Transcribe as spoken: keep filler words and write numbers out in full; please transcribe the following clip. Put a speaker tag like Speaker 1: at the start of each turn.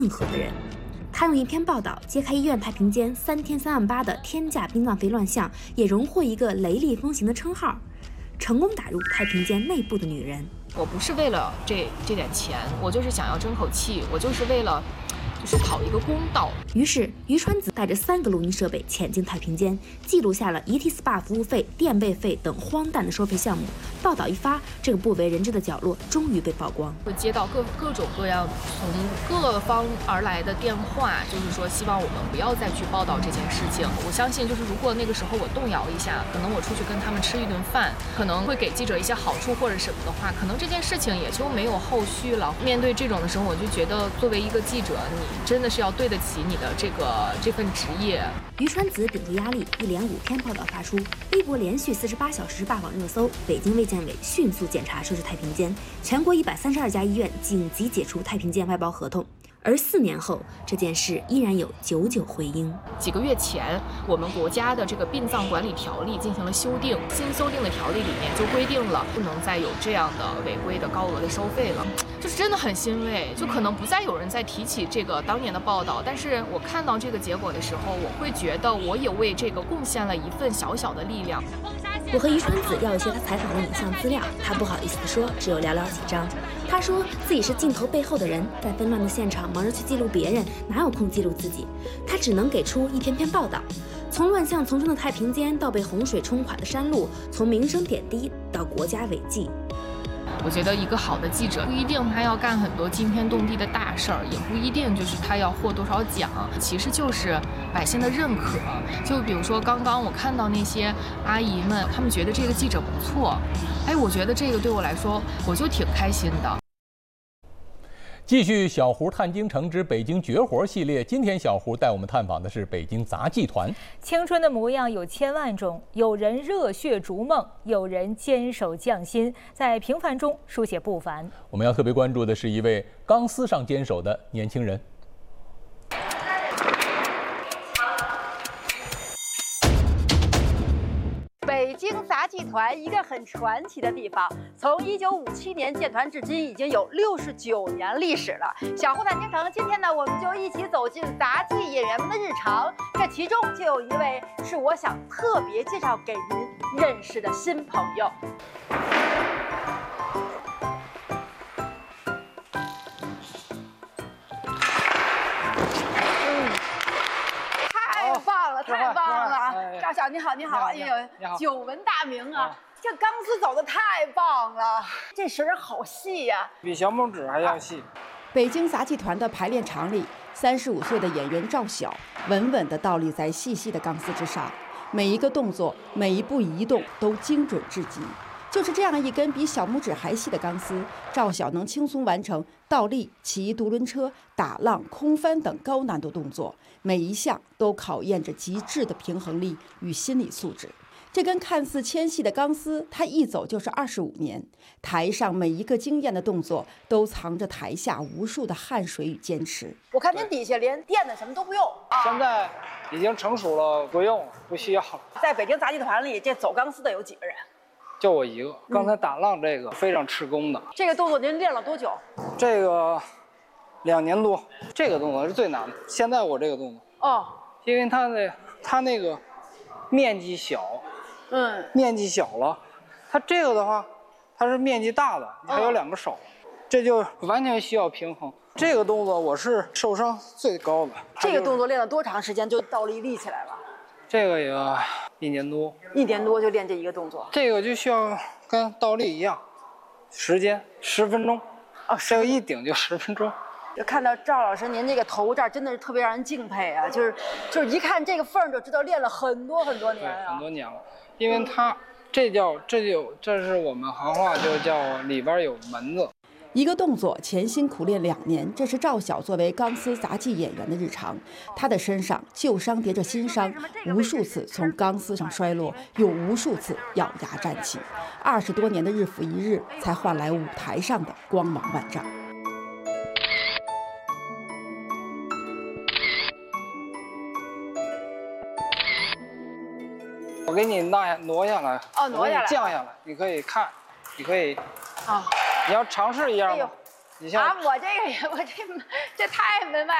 Speaker 1: 任何的人。他用一篇报道揭开医院太平间三天三万八的天价殡葬费乱象，也荣获一个雷厉风行的称号——成功打入太平间内部的女人。
Speaker 2: 我不是为了这这点钱，我就是想要争口气，我就是为了。就是讨一个公道。
Speaker 1: 于是，于川子带着三个录音设备潜进太平间，记录下了遗体 S P A 服务费、垫背费等荒诞的收费项目。报道一发，这个不为人知的角落终于被曝光。
Speaker 2: 会接到各各种各样从各方而来的电话，就是说希望我们不要再去报道这件事情。我相信，就是如果那个时候我动摇一下，可能我出去跟他们吃一顿饭，可能会给记者一些好处或者什么的话，可能这件事情也就没有后续了。面对这种的时候，我就觉得作为一个记者，你真的是要对得起你的这个这份职业。
Speaker 1: 于川子顶住压力，一连五天报道发出，微博连续四十八小时霸榜热搜。北京卫健委迅速检查收治太平间，全国一百三十二家医院紧急解除太平间外包合同。而四年后，这件事依然有久久回音。
Speaker 2: 几个月前，我们国家的这个殡葬管理条例进行了修订，新修订的条例里面就规定了，不能再有这样的违规的高额的收费了。就是真的很欣慰，就可能不再有人再提起这个当年的报道，但是我看到这个结果的时候，我会觉得我也为这个贡献了一份小小的力量。
Speaker 1: 我和于川子要一些他采访的影像资料，他不好意思地说，只有寥寥几张。他说自己是镜头背后的人，在纷乱的现场忙着去记录别人，哪有空记录自己？他只能给出一篇篇报道，从乱象丛生的太平间到被洪水冲垮的山路，从民生点滴到国家伟绩。
Speaker 2: 我觉得一个好的记者不一定他要干很多惊天动地的大事儿，也不一定就是他要获多少奖，其实就是百姓的认可。就比如说刚刚我看到那些阿姨们，她们觉得这个记者不错，哎，我觉得这个对我来说我就挺开心的。
Speaker 3: 继续小胡探京城之北京绝活系列，今天小胡带我们探访的是北京杂技团。
Speaker 4: 青春的模样有千万种，有人热血逐梦，有人坚守匠心，在平凡中书写不凡。
Speaker 3: 我们要特别关注的是一位钢丝上坚守的年轻人。
Speaker 5: 北京杂技团一个很传奇的地方，从一九五七年建团至今，已经有六十九年历史了。小胡探京城，今天呢，我们就一起走进杂技演员们的日常，这其中就有一位是我想特别介绍给您认识的新朋友。太棒了，太棒了！赵晓，你好，你好，哎呦，久闻大名啊！这钢丝走的太棒了，这绳儿好细呀，
Speaker 6: 比小拇指还要细。
Speaker 5: 北京杂技团的排练场里，三十五岁的演员赵晓稳稳地倒立在细细的钢丝之上，每一个动作，每一步移动都精准至极。就是这样一根比小拇指还细的钢丝，赵晓能轻松完成倒立、骑独轮车、打浪、空翻等高难度动作，每一项都考验着极致的平衡力与心理素质。这根看似纤细的钢丝，它一走就是二十五年。台上每一个惊艳的动作，都藏着台下无数的汗水与坚持。我看您底下连垫子什么都不用，
Speaker 6: 现在已经成熟了，不用，不需要了。
Speaker 5: 在北京杂技团里，这走钢丝的有几个人？
Speaker 6: 就我一个。刚才打浪这个非常吃功的。
Speaker 5: 嗯、这个动作您练了多久？
Speaker 6: 这个两年多。这个动作是最难的。现在我这个动作
Speaker 5: 哦，
Speaker 6: 因为它的它那个面积小。
Speaker 5: 嗯，
Speaker 6: 面积小了，它这个的话，它是面积大的，还有两个手，嗯、这就完全需要平衡。这个动作我是受伤最高的。
Speaker 5: 这个动作练了多长时间就倒立立起来了？
Speaker 6: 这个也一年多。
Speaker 5: 一年多就练这一个动作？
Speaker 6: 这个就需要跟倒立一样，时间十分钟。
Speaker 5: 哦，
Speaker 6: 这个一顶就十分钟。
Speaker 5: 就看到赵老师您这个头这儿真的是特别让人敬佩啊，就是就是一看这个缝就知道练了很多很多年啊，
Speaker 6: 很多年了。因为它这叫这就这是我们行话就叫里边有门子。
Speaker 5: 一个动作潜心苦练两年，这是赵晓作为钢丝杂技演员的日常。他的身上旧伤叠着新伤，无数次从钢丝上摔落，又无数次咬牙站起。二十多年的日复一日，才换来舞台上的光芒万丈。
Speaker 6: 我给你拿挪下来，
Speaker 5: 哦，挪下来，
Speaker 6: 降下来，你可以看，你可以
Speaker 5: 啊，
Speaker 6: 你要尝试一下吗？
Speaker 5: 哎呦，
Speaker 6: 你像
Speaker 7: 啊，我这个也我这这太门外